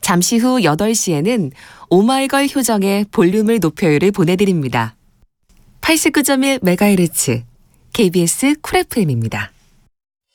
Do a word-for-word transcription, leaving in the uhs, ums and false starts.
잠시 후 여덟 시에는 오마이걸 효정의 볼륨을 높여요를 보내드립니다. 팔십구 점 일 메가헤르츠 케이비에스 쿨 에프엠입니다.